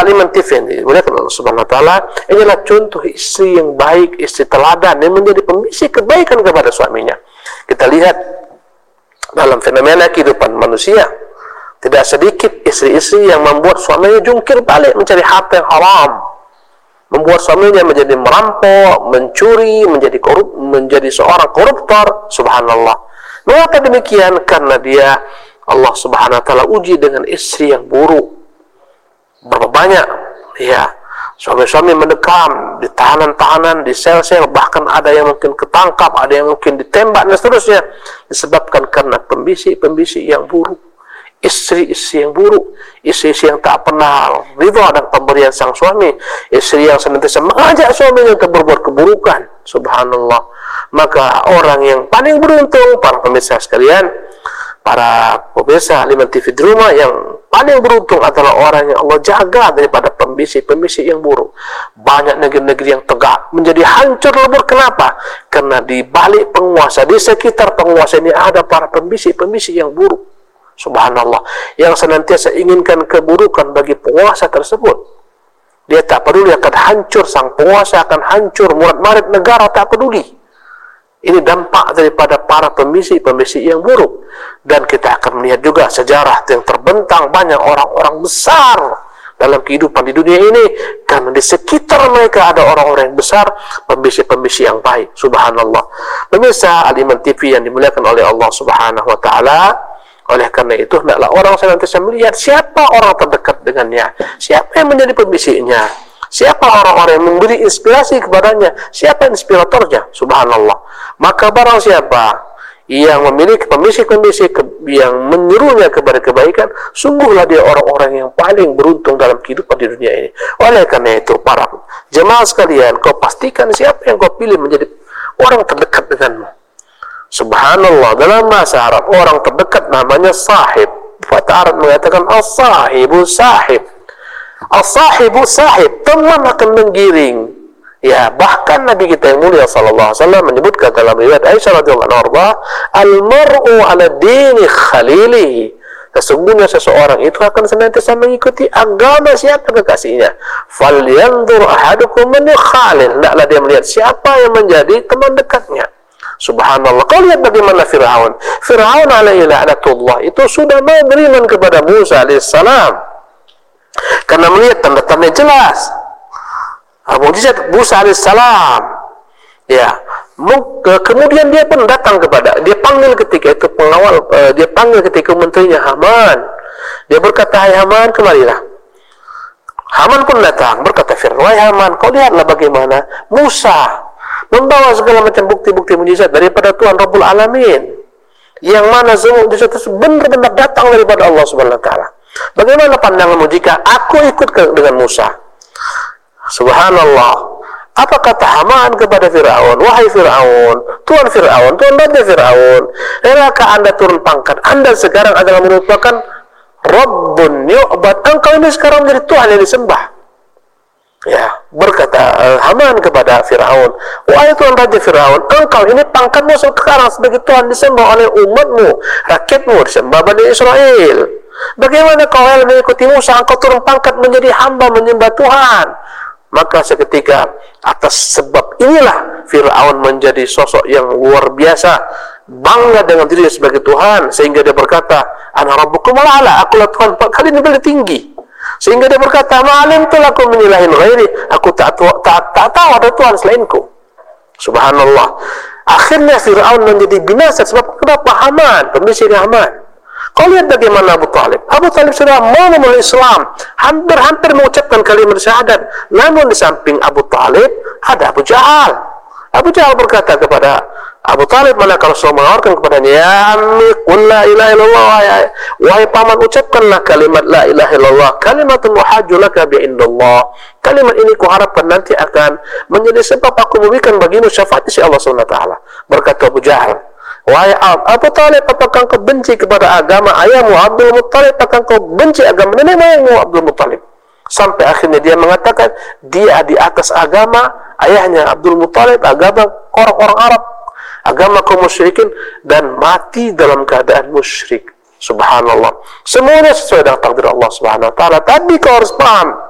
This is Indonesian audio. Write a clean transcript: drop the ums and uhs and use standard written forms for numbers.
Al-Imam Tifendi, dimuliakan Allah Subhanahu wa taala, inilah contoh istri yang baik, istri teladan yang menjadi pembisik kebaikan kepada suaminya. Kita lihat dalam fenomena kehidupan manusia, tidak sedikit istri-istri yang membuat suaminya jungkir balik mencari harta yang haram, membuat suaminya menjadi merampok, mencuri, menjadi seorang koruptor. Subhanallah. Mengapa demikian? Karena dia, Allah Subhanahu wa taala uji dengan istri yang buruk. Berapa banyak ya suami-suami mendekam, di tahanan-tahanan, di sel-sel, bahkan ada yang mungkin ketangkap, ada yang mungkin ditembak dan seterusnya, disebabkan karena pembisik-pembisik yang buruk, istri-istri yang buruk, istri-istri yang tak pernah ridha dan pemberian sang suami, istri yang senantiasa mengajak suaminya untuk berbuat keburukan. Subhanallah. Maka orang yang paling beruntung, para pemirsa sekalian, para pemirsa Al-Imam TV di rumah, yang paling beruntung adalah orang yang Allah jaga daripada pembisik-pembisik yang buruk. Banyak negeri-negeri yang tegak menjadi hancur lebur. Kenapa? Karena di balik penguasa, di sekitar penguasa ini ada para pembisik-pembisik yang buruk. Subhanallah. Yang senantiasa inginkan keburukan bagi penguasa tersebut. Dia tak peduli akan hancur sang penguasa, akan hancur murat-marit negara, tak peduli. Ini dampak daripada para pembisik-pembisik yang buruk. Dan kita akan melihat juga sejarah yang terbentang banyak orang-orang besar dalam kehidupan di dunia ini, karena di sekitar mereka ada orang-orang yang besar, pembisik-pembisik yang baik. Subhanallah. Pemirsa Al-Imam TV yang dimuliakan oleh Allah Subhanahu wa taala, oleh karena itu hendaklah orang senantiasa melihat siapa orang terdekat dengannya, siapa yang menjadi pembisiknya, siapa orang-orang yang memberi inspirasi kepadanya, siapa inspiratornya. Subhanallah. Maka barang siapa yang memiliki pembisik-pembisik yang menyuruhnya kepada kebaikan, sungguhlah dia orang-orang yang paling beruntung dalam kehidupan di dunia ini. Oleh karena itu, para jemaah sekalian, kau pastikan siapa yang kau pilih menjadi orang terdekat denganmu. Subhanallah, dalam bahasa Arab orang terdekat namanya sahib. Bahasa Arab mengatakan as-sahibu sahib. As-sahibu sahib, teman akan menggiring. Ya, bahkan Nabi kita yang mulia sallallahu alaihi wasallam menyebutkan dalam riwayat Aisyah radhiyallahu anha, al-mar'u 'ala dini khalilihi. Sesungguhnya seseorang itu akan senantiasa mengikuti agama siapa kekasihnya. Falyanzur ahadukum man yukhalil. Hendaklah dia melihat siapa yang menjadi teman dekatnya. Subhanallah. Kau lihat bagaimana Fir'aun. Fir'aun alaihi la'natullah itu sudah mau beriman kepada Musa alaihissalam karena melihat tanda-tanda jelas mukjizat Musa alaihissalam. Ya, kemudian dia pun datang kepada, dia panggil ketika itu pengawal, dia panggil ketika menterinya Haman. Dia berkata, "Hai Haman, kemarilah." Haman pun datang, berkata Fir'aun, "Wahai Haman, kau lihatlah bagaimana Musa membawa segala macam bukti-bukti mujizat daripada Tuhan Rabbul Alamin, yang mana semua mujizat tersebut benar-benar datang daripada Allah Subhanahu wa taala. Bagaimana pandanganmu jika aku ikut dengan Musa?" Subhanallah. Apa kata Haman kepada Fir'aun? "Wahai Fir'aun, Tuhan Raja Fir'aun, relakah anda turun pangkat? Anda sekarang adalah merupakan Rabbun yu'bad. Engkau ini sekarang menjadi Tuhan yang disembah." Ya, berkata Haman kepada Fir'aun, "Wahai Tuhan Raja Fir'aun, engkau ini pangkatmu sekarang sebagai Tuhan disembah oleh umatmu, rakyatmu, disembah Bani Israel. Bagaimana kau mengikuti Musa, engkau turun pangkat menjadi hamba menyembah Tuhan?" Maka seketika atas sebab inilah Fir'aun menjadi sosok yang luar biasa, bangga dengan dirinya sebagai Tuhan, sehingga dia berkata, "Ana rabbukumul a'la," akulah Tuhan kalian yang paling tinggi. Sehingga dia berkata, "Ma'alimtu lakum min ilahin ghairi," aku tak tahu ada Tuhan selainku. Subhanallah. Akhirnya Fir'aun menjadi binasa sebab kenapa? Haman, pembisik Haman. Kau lihat bagaimana Abu Talib. Abu Talib sudah mau memeluk Islam, hampir mengucapkan kalimat syahadat. Namun di samping Abu Talib ada Abu Jahal. Abu Jahal berkata kepada Abu Talib, mana kalau sudah menawarkan kepadanya, "Ya ammi, qul la ilaha illallah," wahai paman, ucapkanlah kalimat la ilaha illallah, kalimatun muhajju laka bi indallah. Kalimat ini kuharapkan nanti akan menjadi sebab aku memberikan bagimu syafaat di sisi Allah Subhanahu wa taala. Berkata Abu Jahal, "Wahai Abu Talib, apakah kau benci kepada agama ayahmu Abdul Muttalib? Apakah kau benci agama nenek moyangmu Abdul Muttalib?" Sampai akhirnya dia mengatakan dia di atas agama ayahnya Abdul Muttalib, agama orang-orang Arab, agama kaum musyrikin, dan mati dalam keadaan musyrik. Subhanallah. Semuanya sesuai dengan takdir Allah Subhanahu wa taala. Tapi kau harus paham,